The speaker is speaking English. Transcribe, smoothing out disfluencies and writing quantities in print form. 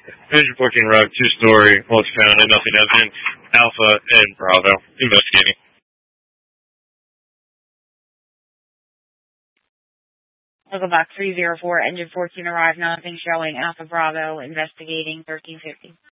Engine 14 arrived, two-story, multi-found, and nothing has been. Alpha and Bravo investigating. Local Box 304, Engine 14 arrived, nothing showing. Alpha Bravo investigating 1350.